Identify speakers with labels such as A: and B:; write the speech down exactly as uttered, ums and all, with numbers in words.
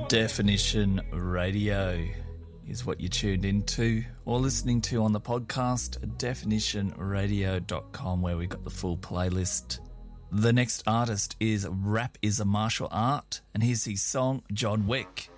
A: Definition Radio is what you tuned into or listening to on the podcast, definition radio dot com, where we got the full playlist. The next artist is Rap is a Martial Art, and here's his song, John Wick.